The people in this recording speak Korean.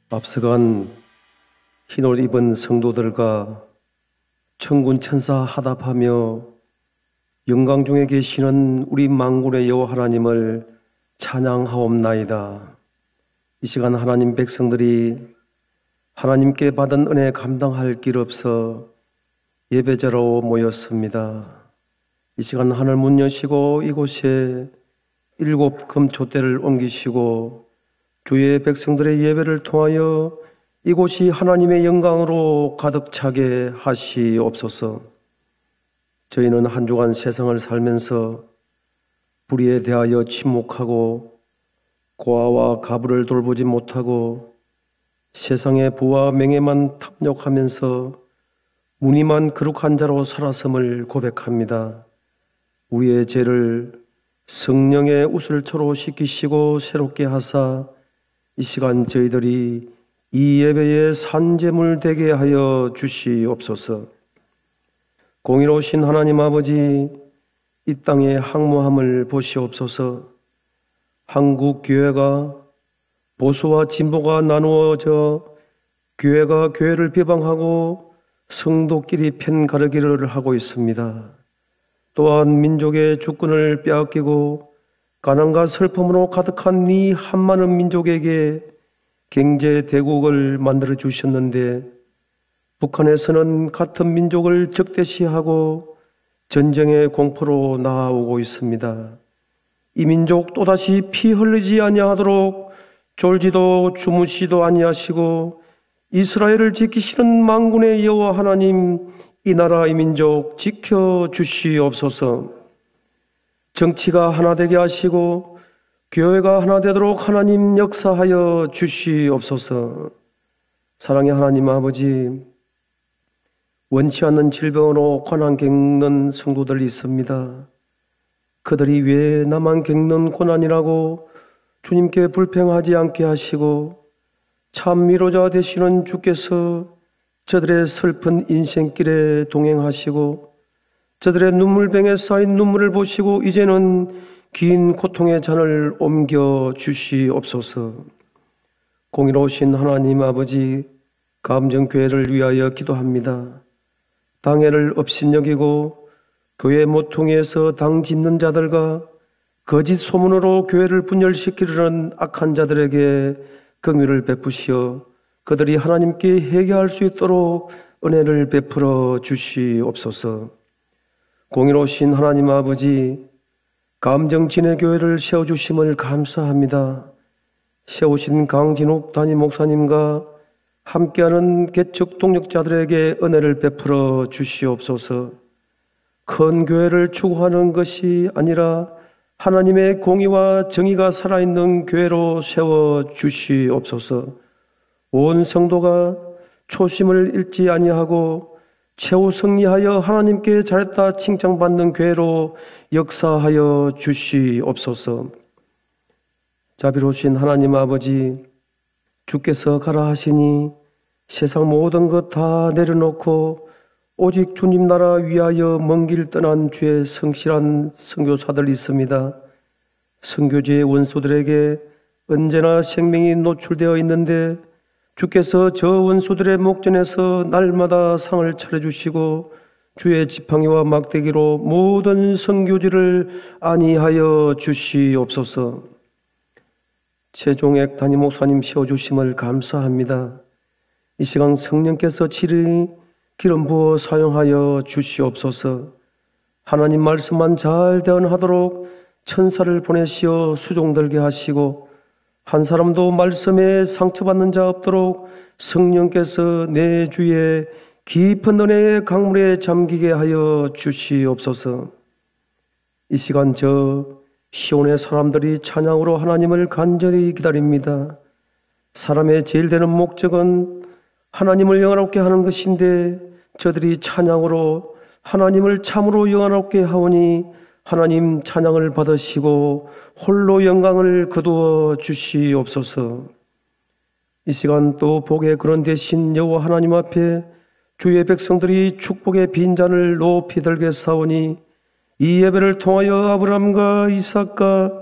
앞서간 흰옷 입은 성도들과 천군 천사 하답하며 영광 중에 계시는 우리 만군의 여호와 하나님을 찬양하옵나이다. 이 시간 하나님 백성들이 하나님께 받은 은혜 감당할 길 없어 예배자로 모였습니다. 이 시간 하늘 문 여시고 이곳에 7 금촛대를 옮기시고 주의 백성들의 예배를 통하여 이곳이 하나님의 영광으로 가득 차게 하시옵소서. 저희는 한 주간 세상을 살면서 불의에 대하여 침묵하고 고아와 가부를 돌보지 못하고 세상의 부와 명예만 탐욕하면서 무늬만 거룩한 자로 살았음을 고백합니다. 우리의 죄를 성령의 우슬초로 씻기시고 새롭게 하사 이 시간 저희들이 이 예배의 산제물 되게 하여 주시옵소서. 공의로우신 하나님 아버지, 이 땅의 항모함을 보시옵소서. 한국 교회가 보수와 진보가 나누어져 교회가 교회를 비방하고 성도끼리 편가르기를 하고 있습니다. 또한 민족의 주권을 빼앗기고 가난과 슬픔으로 가득한 이 한많은 민족에게 경제 대국을 만들어 주셨는데 북한에서는 같은 민족을 적대시하고 전쟁의 공포로 나아오고 있습니다. 이 민족 또다시 피 흘리지 아니하도록 졸지도 주무시도 아니하시고 이스라엘을 지키시는 만군의 여호와 하나님, 이 나라 이 민족 지켜주시옵소서. 정치가 하나 되게 하시고 교회가 하나 되도록 하나님 역사하여 주시옵소서. 사랑의 하나님 아버지, 원치 않는 질병으로 고난 겪는 성도들이 있습니다. 그들이 왜 나만 겪는 고난이라고 주님께 불평하지 않게 하시고 참 위로자 되시는 주께서 저들의 슬픈 인생길에 동행하시고 저들의 눈물병에 쌓인 눈물을 보시고 이제는 긴 고통의 잔을 옮겨 주시옵소서. 공의로우신 하나님 아버지, 감정교회를 위하여 기도합니다. 당회를 업신여기고 교회 모퉁이에서 당 짓는 자들과 거짓 소문으로 교회를 분열시키려는 악한 자들에게 긍휼을 베푸시어 그들이 하나님께 회개할 수 있도록 은혜를 베풀어 주시옵소서. 공의로우신 하나님 아버지, 감정진의 교회를 세워주심을 감사합니다. 세우신 강진욱 담임 목사님과 함께하는 개척 동력자들에게 은혜를 베풀어 주시옵소서. 큰 교회를 추구하는 것이 아니라 하나님의 공의와 정의가 살아있는 교회로 세워 주시옵소서. 온 성도가 초심을 잃지 아니하고 최후 승리하여 하나님께 잘했다 칭찬받는 교회로 역사하여 주시옵소서. 자비로우신 하나님 아버지, 주께서 가라 하시니 세상 모든 것 다 내려놓고 오직 주님 나라 위하여 먼 길 떠난 주의 성실한 선교사들이 있습니다. 선교지의 원수들에게 언제나 생명이 노출되어 있는데 주께서 저 원수들의 목전에서 날마다 상을 차려주시고 주의 지팡이와 막대기로 모든 선교지를 안위하여 주시옵소서. 최종액 담임 목사님 세워주심을 감사합니다. 이 시간 성령께서 지리 기름 부어 사용하여 주시옵소서. 하나님 말씀만 잘 대언하도록 천사를 보내시어 수종들게 하시고 한 사람도 말씀에 상처받는 자 없도록 성령께서 내 주에 깊은 은혜의 강물에 잠기게 하여 주시옵소서. 이 시간 저 시온의 사람들이 찬양으로 하나님을 간절히 기다립니다. 사람의 제일 되는 목적은 하나님을 영화롭게 하는 것인데 저들이 찬양으로 하나님을 참으로 영화롭게 하오니 하나님 찬양을 받으시고 홀로 영광을 거두어 주시옵소서. 이 시간 또 복의 근원 되신 여호와 하나님 앞에 주의 백성들이 축복의 빈잔을 높이 들게 사오니 이 예배를 통하여 아브라함과 이삭과